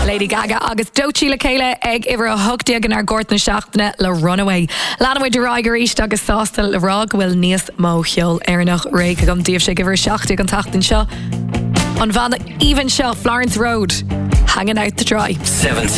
Lady Gaga agus Doechí le chéile ag ibre a thugtaí gan ar gort na seachtaine le Runaway. Lanaway de Raiger East agus sástal le rá bhfuil níos mó cheol ar nach réig agam díobh sé ibre seachtaí an tachtain seo. An bhana even seo Florence Road, hanging out to dry. 7